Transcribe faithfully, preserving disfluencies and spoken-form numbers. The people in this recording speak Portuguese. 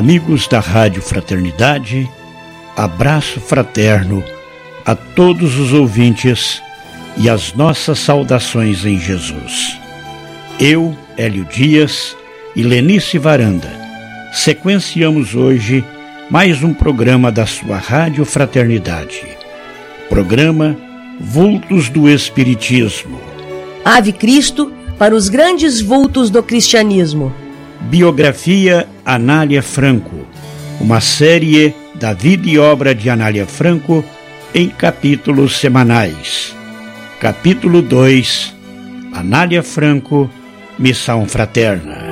Amigos da Rádio Fraternidade, abraço fraterno a todos os ouvintes e as nossas saudações em Jesus. Eu, Hélio Dias e Lenice Varanda, sequenciamos hoje mais um programa da sua Rádio Fraternidade. Programa Vultos do Espiritismo. Ave Cristo para os grandes vultos do cristianismo. Biografia Anália Franco, uma série da vida e obra de Anália Franco em capítulos semanais. Capítulo dois, Anália Franco, Missão Fraterna.